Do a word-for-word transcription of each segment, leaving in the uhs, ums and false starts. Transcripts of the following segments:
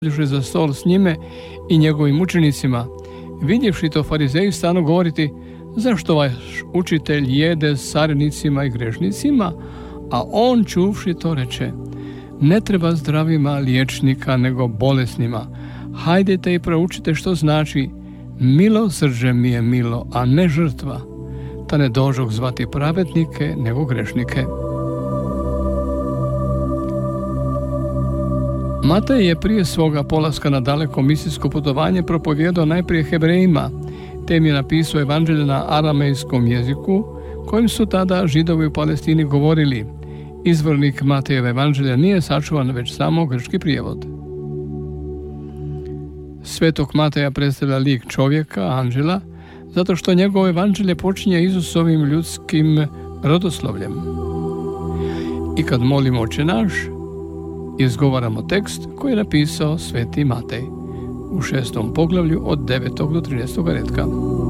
došli za stol s njime i njegovim učenicima. Vidjevši to, farizeji stanu govoriti: zašto vaš učitelj jede s carinicima i grešnicima? A on, čuvši to, reče: ne treba zdravima liječnika, nego bolesnima. Hajdete i proučite što znači: milosrđe mi je milo, a ne žrtva. Ta ne dožog zvati pravednike, nego grešnike. Matej je prije svoga polaska na daleko misijsko putovanje propovijedao najprije Hebrejima, te im je napisao evanđelje na aramejskom jeziku, kojim su tada Židovi u Palestini govorili. Izvornik Matejeva evanđelja nije sačuvan, već samo grčki prijevod. Svetog Mateja predstavlja lik čovjeka, anđela, zato što njegovo evanđelje počinje Isusovim ljudskim rodoslovljem. I kad molimo Oče naš, izgovaramo tekst koji je napisao sveti Matej u šestom poglavlju od devetog do trinaestog redka.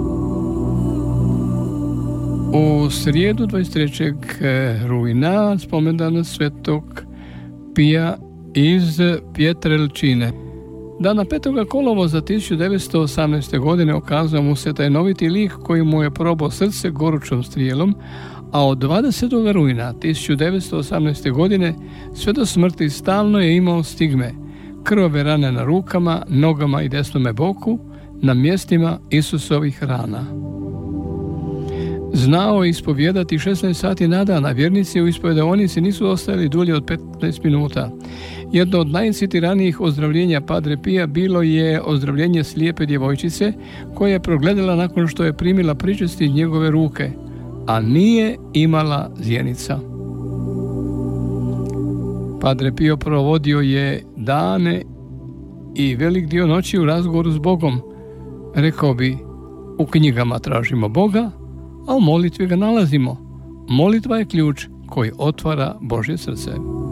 U srijedu dvadeset trećeg rujna spomendan svetog Pija iz Pietrelcine. Dana petog kolovoza tisuću devetsto osamnaeste. godine okazao mu se tajnoviti lik koji mu je probao srce gorućom strijelom, a od dvadesetog rujna tisuću devetsto osamnaeste. godine sve do smrti stalno je imao stigme, krvave rane na rukama, nogama i desnome boku, na mjestima Isusovih rana. Znao je ispovijedati šesnaest sati na dan, a vjernici u ispovjedaonici nisu ostajali dulje od petnaest minuta. Jedno od najcitiranijih ozdravljenja Padre Pija bilo je ozdravljenje slijepe djevojčice koja je progledala nakon što je primila pričesti njegove ruke, a nije imala zjenica. Padre Pio provodio je dane i velik dio noći u razgovoru s Bogom. Rekao bi: u knjigama tražimo Boga, a u molitvi ga nalazimo. Molitva je ključ koji otvara Božje srce.